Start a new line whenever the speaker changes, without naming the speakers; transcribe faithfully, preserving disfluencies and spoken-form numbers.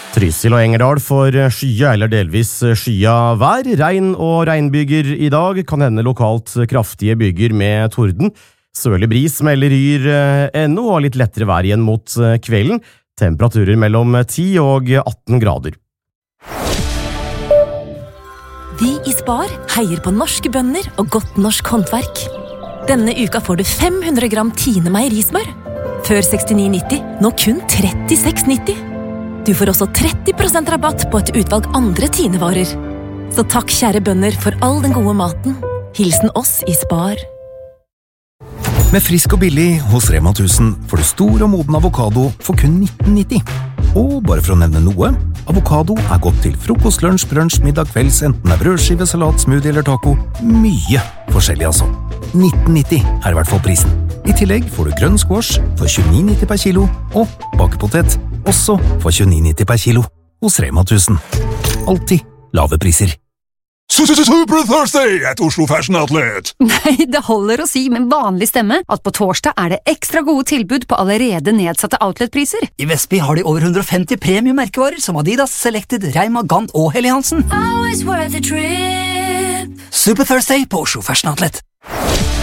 Trysil og Engerdal får skya eller delvis skya vær. Regn og regnbyger i dag, kan hende lokalt kraftige byger med torden. Sørlig bris melder Yr ennå og litt lettere vær igjen mot kvelden. Temperaturer mellom ti og atten grader.
Vi i Spar heier på norske bønder og godt norsk håndverk. Denne uka får du fem hundre gram Tine meierismør. Før sekstini nitti, nå kun trettiseks nitti. Du får også tretti prosent rabatt på et utvalg andre Tine-varer. Så takk kjære bønder for all den gode maten. Hilsen oss i Spar.
Med frisk og billig hos Rema tusen får du stor og moden avokado for kun nitten nitti. Og bare for å nevne noe, avokado er godt til frokost, lunsj, brunch, middag, kvelds, enten det er brødskive, salat, smoothie eller taco. Mye forskjellig altså. nitten nitti er i hvert fall prisen. I tillegg får du grønn squash for tjueni nitti per kilo, og bakepotet også for tjueni nitti per kilo. Hos Rema tusen. Alltid lave priser.
Super Thursday at Oslo Fashion Outlet!
Nei, det holder å si med vanlig stemme at på torsdag er det ekstra gode tilbud på allerede nedsatte outletpriser.
I Vestby har de over hundre og femti premium-merkevarer som Adidas, Selected, Reima, Gant og Helly Hansen. Super Thursday på Oslo Fashion Outlet.